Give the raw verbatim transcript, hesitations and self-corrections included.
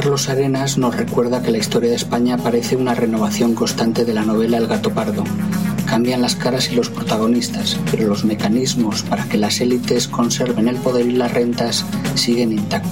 Carlos Arenas nos recuerda que la historia de España parece una renovación constante de la novela El gato pardo. Cambian las caras y los protagonistas, pero los mecanismos para que las élites conserven el poder y las rentas siguen intactos.